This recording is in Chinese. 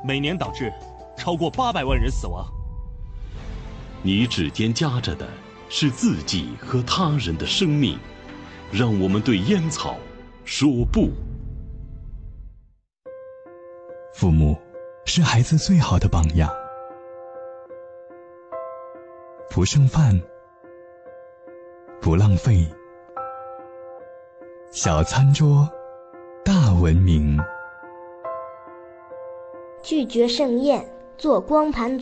每年导致超过800万人死亡。 你指尖夹着的是自己和他人的生命，让我们对烟草说不。 父母是孩子最好的榜样，不剩饭，不浪费，小餐桌，大文明。 拒绝盛宴，做光盘